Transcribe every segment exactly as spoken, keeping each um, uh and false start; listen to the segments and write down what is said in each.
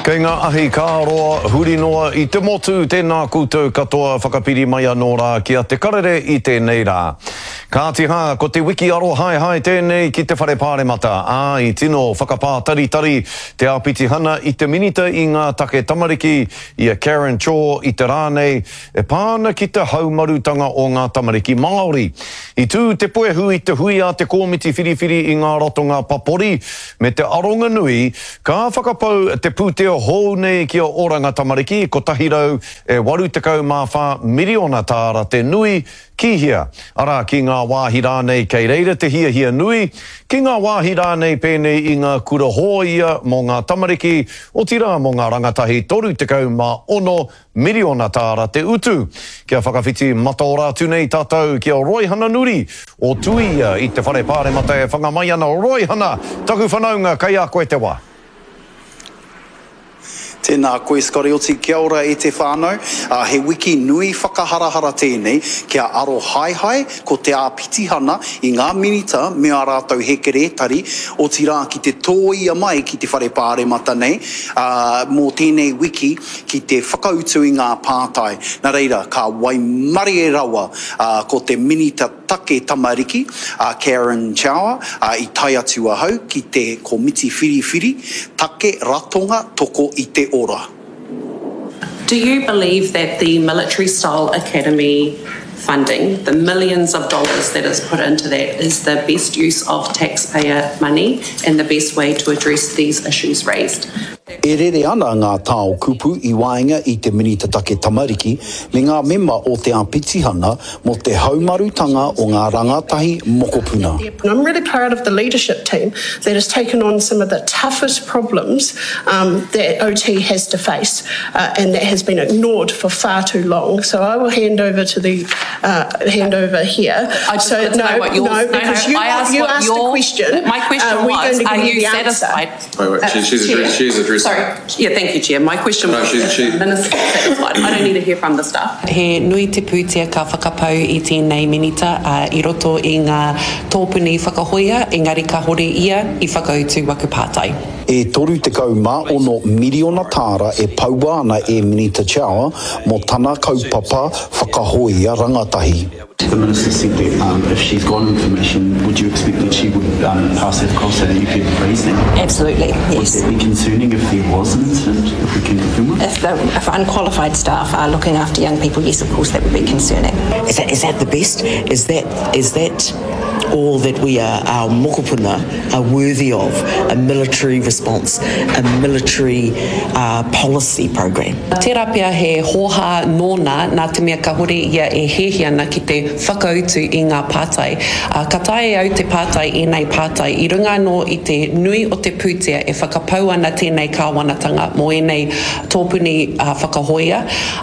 Kei ngā ahi kāroa, huri noa i te motu tēnā koutou katoa whakapiri mai anō rā kia te karere i tēnei rā. Ka tiha, ko te wiki aro hai hai tēnei ki te whare pāremata. Ā, i tino whakapā tari tari te āpiti hana i te minita i ngā take tamariki i a Karen Cho i te rānei e pāna ki te haumarutanga o ngā tamariki Māori. I tū te poehu i te hui a te kōmiti whiriwhiri i ngā rotonga papori me te aronga nui, ka whakapau te pūteo hou nei ki o oranga tamariki ko tahirau e waru tekau mā whā miriona tāra te nui ki hia. Ara ki ngā wāhi rānei kei reira te hia hia nui, ki ngā wāhi rānei pēnei i ngā kura hoia mō ngā tamariki o tira mō ngā rangatahi toru tekau mā ono miriona tāra te utu. Kia whakawhiti mata o rātu nei tātou ki o Roihana Nuri o Tuia i te whare pāremata e whangamai ana o Roihana. Taku whanaunga kai a koe te wā. Tēnā koe Scotty Oti, kia ora e te whānau. Uh, he wiki nui whakaharahara tēnei kia aro hai hai ko te āpitihana i ngā minita mea rātou hekere tari o tira ki te tōia mai ki te whare pāremata nei. Uh, mō tēnei wiki ki te whakautu i ngā pātai. Nā reira, ka wai mari e rawa uh, ko te minita take tamariki, uh, Karen Chow, uh, i tai atu ahau ki te komiti whiriwhiri, take ratonga toko i te ora. Do you believe that the military-style academy funding, the millions of dollars that is put into that, is the best use of taxpayer money and the best way to address these issues raised? E rere ana ngā tāo kupu i waenga i te minita take tamariki me ngā mema o te āpitihana mo te haumarutanga o ngā rangatahi mokopuna. And I'm really proud of the leadership team that has taken on some of the toughest problems um, that O T has to face uh, and that has been ignored for far too long. So I will hand over to the uh, hand over here. I just so want to no, know what yours, no, because no, no, you, I asked you what asked your, a question. My question uh, was, are you you satisfied? Wait, wait, she, she's, uh, addressed, she's addressed. Sorry. Yeah, thank you, Chair. My question no, was, she's, she... Minister satisfied. I don't need to hear from the staff. He nui te pūtea ka whakapau i tēnei minita uh, i roto i ngā tōpuni whakahoia, engari ka hore ia i whakautu waku pātai. E toru te kau mā ono miriona tāra e paua ana e Minita Chow mo tana kaupapa whakahoia rangatahi. The Minister said that um, if she's got information, would you expect that she would um, pass that across so that you could raise them? Absolutely, yes. Would that be concerning if there was an incident, if we can confirm it? If, the, if unqualified staff are looking after young people, yes, of course, that would be concerning. Is that, is that the best? Is that is that all that we are, our mokopuna are worthy of? A military response, a military uh, policy program? Tērā pia he hoha nōna nā te mea ka hore ia e hehi ana ki te whakautu i ngā pātai. Uh, ka tae au te pātai e nei pātai i runga no i te nui o te pūtea e whakapau ana tēnei kāwanatanga mo e nei tōpuni uh, whakahoia.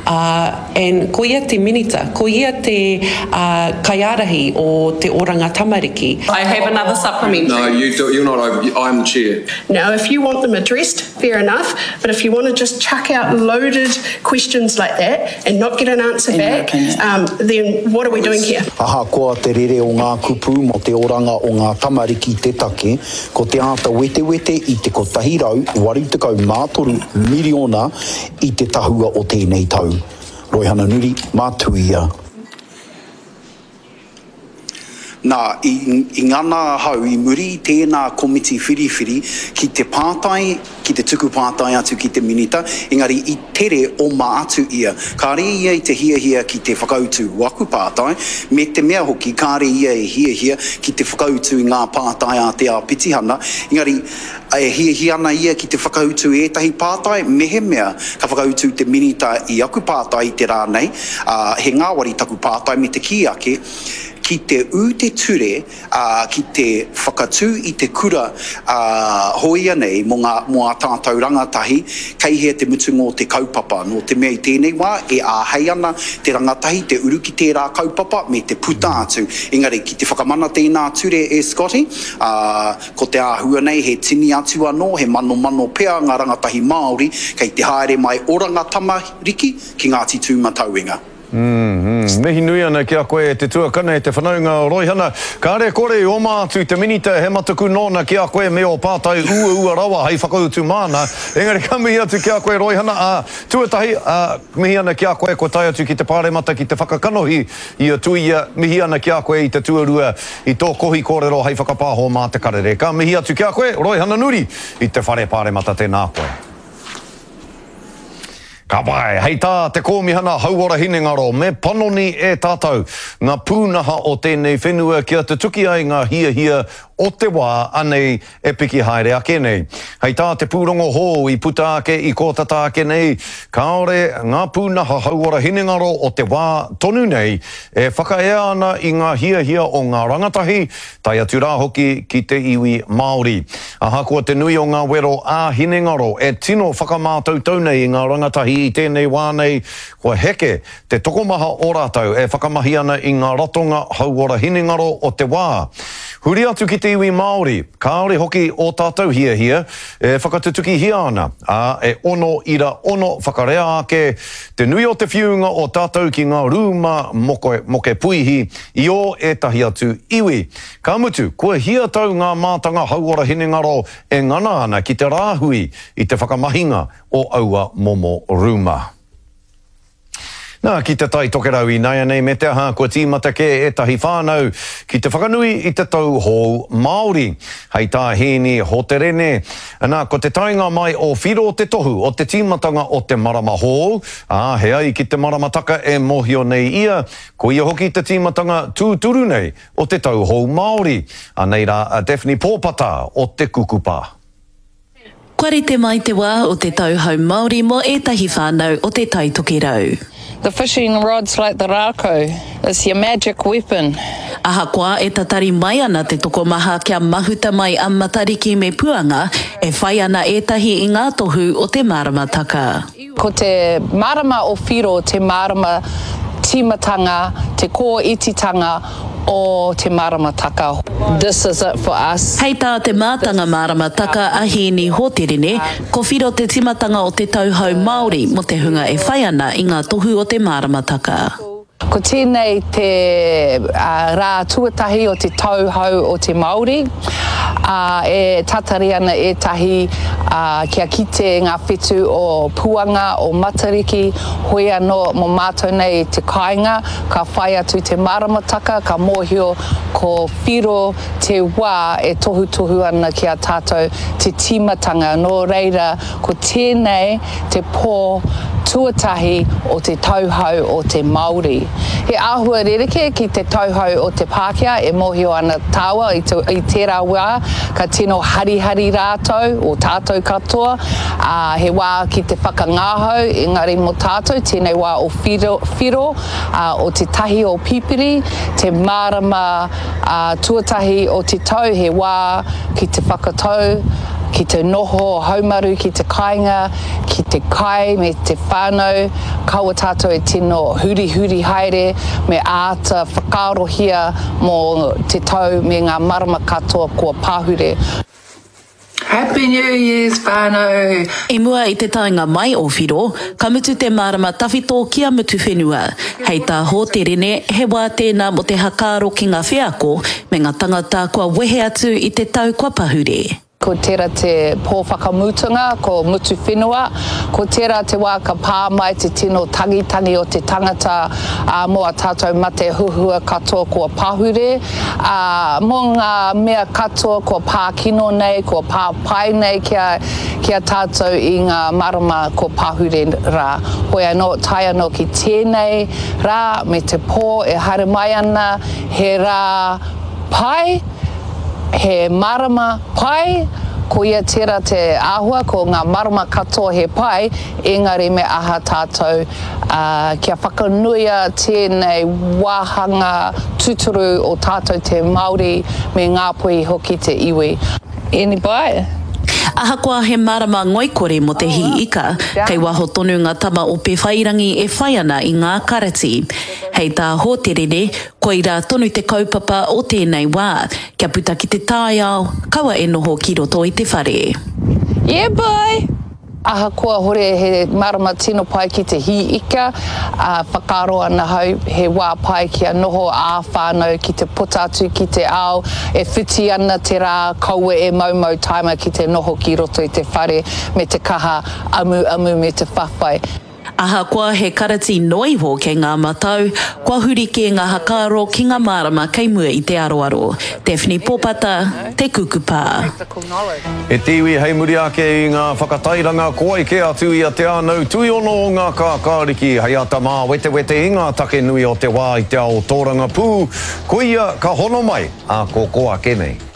Uh, and ko ia te minita, ko ia te uh, kaiarahi o te oranga tamariki. I have another supplementary. No, you do, you're not over. I'm the chair. Now, if you want them addressed, fair enough. But if you want to just chuck out loaded questions like that and not get an answer back, um, then what are we doing here? Aha koa te rere o ngā kupu mo te oranga o ngā tamariki te take, ko te āta wete wete i te kotahirau, waru tekau mātoru miriona i te tahua o tēnei tau. Roihana Nuri, Mātuia. Nā, i, i ngana hau, i muri i tēnā komiti whiriwhiri ki te pātai, ki te tuku pātai atu ki te minita, engari i tere o mā atu ia. Kāre ia i te hia hia ki te whakautu waku pātai, me te mea hoki, kāre ia i hia hia ki te whakautu i ngā pātai a te āpitihana, engari e hia hia ana ia ki te whakautu e tahi pātai, mehe mea ka whakautu te minita i aku pātai te rānei, uh, he ngāwari taku pātai me te ki ake, ki te u te ture, uh, ki te whakatū i te kura uh, hoia nei mo ngā, mo ngā tātou rangatahi, kei hea te mutungo te kaupapa. No te mea i tēnei wā, e āhei ana te rangatahi, te uru ki tērā kaupapa me te puta atu. Engari, ki te whakamana tēnā ture e Scotty, uh, ko te āhua nei he tini atu anō, he mano mano pea ngā rangatahi Māori, kei te haere mai oranga tamariki ki Ngāti Tūmatauenga. Mm, mm. Mihi nui ana ki a koe te tuakana e te whanaunga roihana. Ka re kore o mātu te minita he mataku nōna ki a koe me o pātai ua ua rawa hei whakautu mana. Engari ka mihi atu ki a koe roihana. A tuatahi, a mihi ana ki a koe ko tai atu ki te pāremata ki te whakakanohi i a tuia. Mihi ana ki a koe i te tuarua i tō kohi kōrero hei whakapāho mā te karere. Ka mihi atu ki a koe roihana nuri i te whare pāremata tēnā koe. Ka pai, hei tā te kōmihana hauora hinengaro, me panoni e tātou ngā pūnaha o tēnei whenua kia te tuki ai ngā hia hia o te wā anei e piki haere ake nei. Hei tā te pūrongo hō i puta ake i kōtata ake nei, kaore ngā pūnaha hauora hinengaro o te wā tonu nei e whakaea ana i ngā hia hia o ngā rangatahi, tai atu rā hoki ki te iwi Māori. Aha kua te nui o ngā wero a hinengaro e tino whakamātautau nei i ngā rangatahi i tēnei wānei, kua heke te tokomaha o rātau e whakamahi ana i ngā ratonga hauora hinengaro o te wā. Huri atu ki te iwi Māori, kāore hoki o tātou hia hia, e whakatutuki hia ana, a e ono ira ono whakarea ake, te nui o te whiunga o tātou ki ngā rūma moke, moke puihi, i o e tahi atu iwi. Ka mutu, kua hia tau ngā mātanga hauora hinengaro e ngana ana ki te rāhui i te whakamahinga o aua momo rūma. Nā, ki te tai tokerau i nai anei me te aha, kua tīmata ke e tahi whānau ki te whakanui i te tau hou Māori. Hei tā hēni ho te rene. Nā, ko te tainga mai o whiro te tohu, o te tīmatanga o te marama hou. Ah, he ai ki te marama taka e mohio nei ia, ko ia hoki te tīmatanga tūturu nei o te tau hou Māori. Anei rā, Daphne Pōpata o te kukupa. Koare te mai te wā o te tau hou Māori mo e tahi whānau o te tai tokerau. The fishing rods like the rākau is your magic weapon. Aha koa e tatari mai ana te tokomaha kia mahuta mai a matariki me puanga e whai ana e tahi i ngā tohu o te marama taka. Ko te marama o whiro, te marama timatanga, te kō ititanga o te marama taka. This is it for us. Hei tā te mātanga marama taka ahini hōterene, ko whiro te timatanga o te tauhau Māori mo te hunga e whai ana i ngā tohu o te marama taka. Ko tēnei te uh, rā tuatahi o te tauhau o te Māori, uh, e tatari ana e tahi uh, kia kite ngā whetu o puanga, o matariki, hoi anō mo mātou nei te kāinga, ka whai atu te maramataka, ka mōhio ko whiro te wā e tohu tohu ana ki a tātou te timatanga. Nō reira, ko tēnei te pō tuatahi o te tauhau o te Māori. He āhua rereke ki te tauhau o te Pākehā e mohio ana tāua i, tu, i tērā wā, ka tino harihari rātou o tātou katoa, uh, he wā ki te whakangāhau, engari mo tātou, tēnei wā o whiro, whiro uh, o te tahi o pipiri, te marama uh, tuatahi o te tau, he wā ki te whakatau, ki te noho haumaru, ki te kāinga, ki te kai me te whānau, kaua tātou e tino huri huri haere me āta whakarohia mō te tau me ngā marama katoa kua pāhure. Happy New Year's, whānau! I mua i te tainga mai o whiro, ka mutu te marama tawhito kia mutu whenua. Hei tā hōterene, he wā tēnā mo te hakaro ki ngā wheako, me ngā tangata kua wehe atu i te tau kua pahure. Ko tērā te pōwhakamutunga, ko mutu whenua, ko tērā te wā ka pā mai te tino tangitangi o te tangata uh, mo a tātou mate huhua katoa kua pāhure. Uh, mo ngā mea katoa kua pā kino nei, kua pā pai nei kia, kia tātou i ngā marama kua pāhure rā. Hoi anō, tai anō ki tēnei rā, me te pō e haere mai ana, he rā pai, he marama pai, ko ia tērā te āhua, ko ngā marama katoa he pai, engari me aha tātou uh, kia whakanuia tēnei wāhanga tuturu o tātou te Māori me Ngāpuhi hoki te iwi. Anybody? Ahakoa he marama ngoikore mo te hi ika, kei waho tonu ngā tama o pe whairangi e whai ana i ngā karati. Hei tā hōterene, koi rā tonu te kaupapa o tēnei wā, kia puta ki te tāiao, kaua e noho ki roto i te whare. Yeah, boy! Aha kua hore he marama tino pai ki te hi ika, uh, whakaro ana hau he wā pai kia noho a whānau ki te puta atu ki te ao, e whiti ana te rā kaua e maumau taima ki te noho ki roto i te whare me te kaha amu amu me te whawhai. Aha kua he karati noiho kei ngā matau, kua huri ki ngā hakaro ki ngā marama kei mua i te aroaro. Daphne Popata, te kukupā. E tiwi hei muri ake i ngā whakatairanga koa i ke atu i a te anau tui ono o ngā kākāriki hei ata mā wete wete i ngā take nui o te wā i te ao tōranga pū. Ko ia ka hono mai a ko koa kenei.